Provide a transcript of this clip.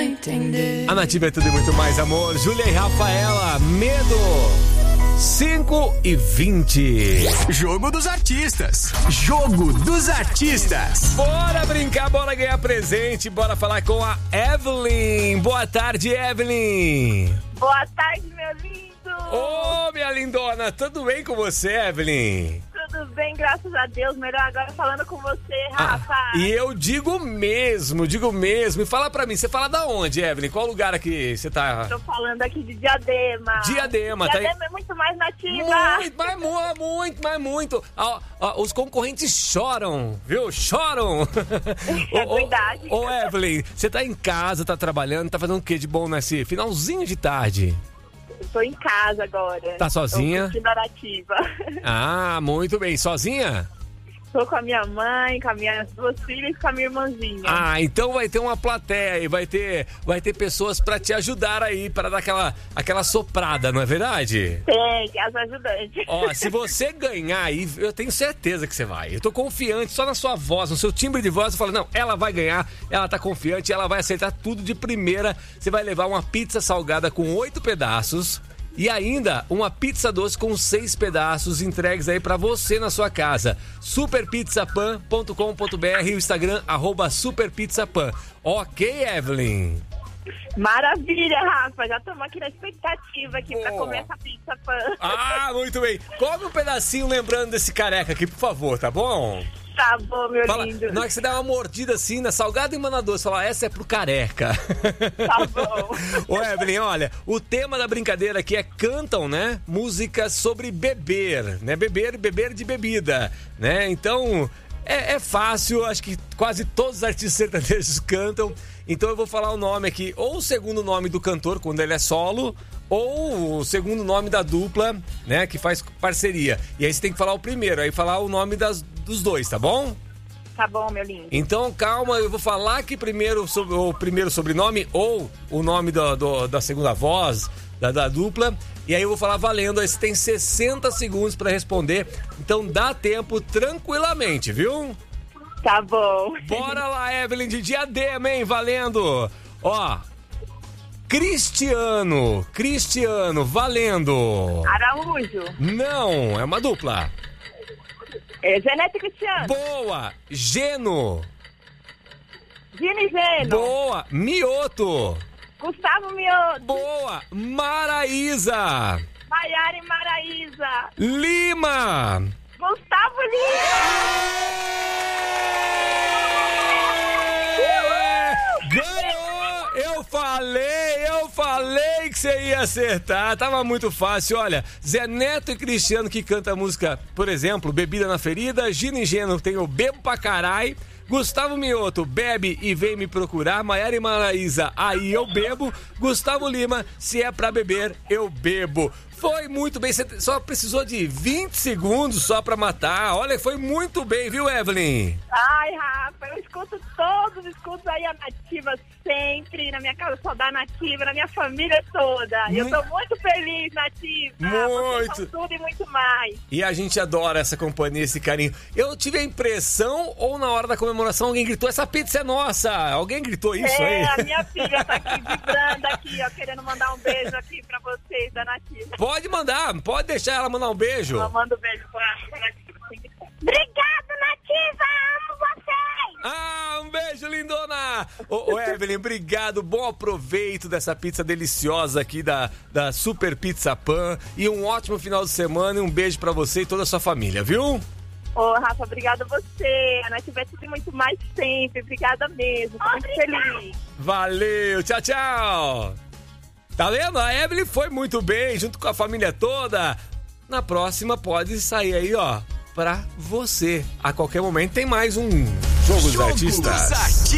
A Nativa é tudo e muito mais, amor. Júlia e Rafaela, Medo. 5:20. Jogo dos Artistas. Jogo dos Artistas. Bora brincar, bora ganhar presente, bora falar com a Evelyn. Boa tarde, Evelyn. Boa tarde, meu lindo. Ô, minha lindona, tudo bem com você, Evelyn? Tudo bem, graças a Deus. Melhor agora falando com você, Rafa. E eu digo mesmo. E fala pra mim, você fala da onde, Evelyn? Qual lugar aqui você tá? Tô falando aqui de Diadema. Diadema, Diadema é muito mais nativa. Muito. Os concorrentes choram, viu? Choram. É verdade. Ô, Evelyn, você tá em casa, tá trabalhando, tá fazendo o que de bom nesse finalzinho de tarde? Tô em casa agora. Tá sozinha? Tô curtindo a Nativa. Ah, muito bem. Sozinha? Tô com a minha mãe, com as minhas duas filhas e com a minha irmãzinha. Ah, então vai ter uma plateia aí, vai ter pessoas pra te ajudar aí, pra dar aquela soprada, não é verdade? Tem, as ajudantes. Ó, se você ganhar aí, eu tenho certeza que você vai. Eu tô confiante só na sua voz, no seu timbre de voz. Eu falo, não, ela vai ganhar, ela tá confiante, ela vai acertar tudo de primeira. Você vai levar uma pizza salgada com 8 pedaços. E ainda uma pizza doce com 6 pedaços entregues aí pra você na sua casa. superpizzapan.com.br e o Instagram @superpizzapan. Ok, Evelyn? Maravilha, Rafa. Já estamos aqui na expectativa aqui pra comer essa pizza pan. Ah, muito bem. Come um pedacinho lembrando desse careca aqui, por favor, tá bom? Tá bom, meu lindo. Na hora que você dá uma mordida assim, na salgada e na doce, fala, essa é pro careca. Tá bom. Ô, Evelyn, olha, o tema da brincadeira aqui é cantam, né? Músicas sobre beber, né? Beber de bebida, né? Então, é fácil, acho que quase todos os artistas sertanejos cantam. Então eu vou falar o nome aqui, ou o segundo nome do cantor, quando ele é solo, ou o segundo nome da dupla, né, que faz parceria. E aí você tem que falar o primeiro, aí falar o nome dos dois, tá bom? Tá bom, meu lindo. Então, calma, eu vou falar aqui primeiro sobre o primeiro sobrenome, ou o nome da segunda voz, da dupla, e aí eu vou falar valendo, aí você tem 60 segundos pra responder, então dá tempo tranquilamente, viu? Tá bom. Bora lá, Evelyn, de Diadema, hein? Valendo! Ó, Cristiano, valendo! Araújo. Não, é uma dupla. Zenete Cristiano. Boa! Geno. Gino. Boa! Mioto. Gustavo Mioto. Boa! Maraísa. Maiara e Maraísa. Lima. Gustavo Lima. Ganhou! Eu falei que você ia acertar. Tava muito fácil. Olha, Zé Neto e Cristiano que canta a música, por exemplo, Bebida na Ferida. Gino e Geno tem o Bebo pra Carai. Gustavo Mioto, Bebe e Vem Me Procurar. Maiara e Maraísa, Aí Eu Bebo. Gustavo Lima, Se É Pra Beber, Eu Bebo. Foi muito bem, você só precisou de 20 segundos só pra matar. Olha, foi muito bem, viu, Evelyn? Ai, Rafa, eu escuto aí a Nativa sempre, na minha casa só dá Nativa, na minha família toda. Eu tô muito feliz, Nativa. Muito. Vocês são tudo e muito mais. E a gente adora essa companhia, esse carinho. Eu tive a impressão, ou na hora da comemoração, alguém gritou, essa pizza é nossa. Alguém gritou isso aí? A minha filha tá aqui vibrando aqui, ó, querendo mandar um beijo aqui pra vocês da Nativa. Pode mandar, pode deixar ela mandar um beijo. Ela manda um beijo pra Nativa. Obrigado, Nativa! Amo vocês! Ah, um beijo, lindona! Ô, Evelyn, obrigado, bom aproveito dessa pizza deliciosa aqui da Super Pizza Pan e um ótimo final de semana e um beijo pra você e toda a sua família, viu? Ô, Rafa, obrigada a você. A Nativa é tudo muito mais sempre. Obrigada mesmo, tô muito feliz. Valeu, tchau, tchau! Tá vendo? A Evelyn foi muito bem, junto com a família toda. Na próxima pode sair aí, ó, pra você. A qualquer momento tem mais um Jogo dos Artistas.